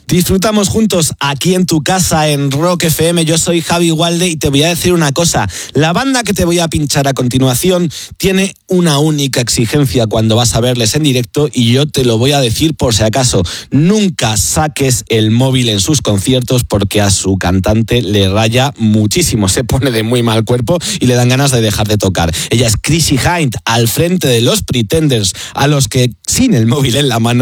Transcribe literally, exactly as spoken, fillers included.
Disfrutamos juntos aquí en tu casa en Rock F M. Yo soy Javi Walde y te voy a decir una cosa. La banda que te voy a pinchar a continuación tiene una única exigencia cuando vas a verles en directo y yo te lo voy a decir por si acaso. Nunca saques el móvil en sus conciertos porque a su cantante le raya muchísimo. Se pone de muy mal cuerpo y le dan ganas de dejar de tocar. Ella es Chrissie Hynde, al frente de los Pretenders, a los que sin el móvil en la mano